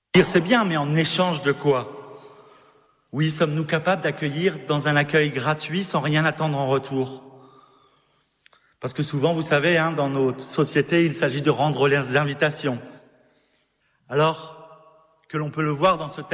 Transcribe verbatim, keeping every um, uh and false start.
C'est bien, mais en échange de quoi? Oui, sommes-nous capables d'accueillir dans un accueil gratuit sans rien attendre en retour? Parce que souvent, vous savez, hein, dans nos sociétés, il s'agit de rendre les invitations. Alors que l'on peut le voir dans ce texte,